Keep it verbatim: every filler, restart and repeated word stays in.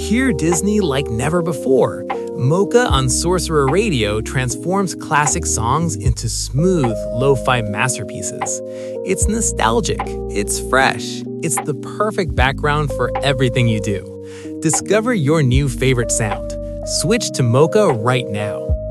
Hear Disney like never before. Mocha on Sorcerer Radio transforms classic songs into smooth, lo-fi masterpieces. It's nostalgic, it's fresh, it's the perfect background for everything you do. Discover your new favorite sound. Switch to Mocha right now.